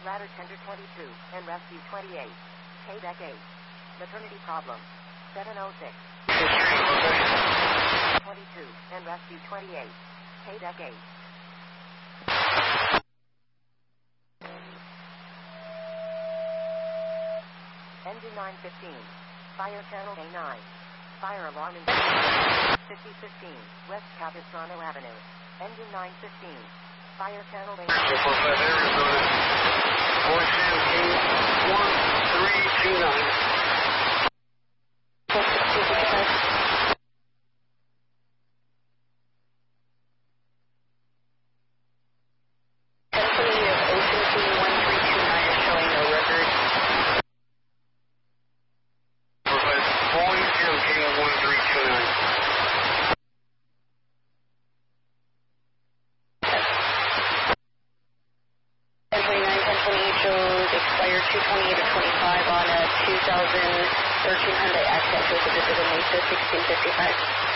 Ladder Tender 22 and Rescue 28. K-Deck 8. Maternity problem. 706. 22 and Rescue 28. K-Deck 8. Engine 915. Fire channel A9. Fire alarm in 5015 West Capistrano Avenue. Engine 915. Fire channel A9. Arizona. Voice King 1329. Expired 228 of 25 on a 2013 Hyundai Accent with a visit of Mesa 1655.